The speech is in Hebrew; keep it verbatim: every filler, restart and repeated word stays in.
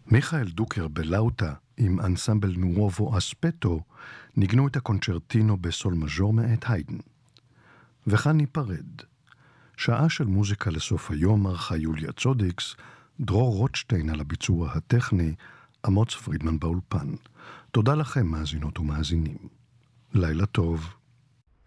מיכאל דוקר בלאוטה עם אנסמבל נואבו אספטו ניגנו את הקונצ'רטינו בסול מז'ור מאת היידן. וכאן ניפרד. שעה של מוזיקה לסוף היום ערכה יוליה צודיקס, דרור רוטשטיין על הביצוע הטכני, אמוץ פרידמן באולפן. תודה לכם מאזינות ומאזינים. לילה טוב.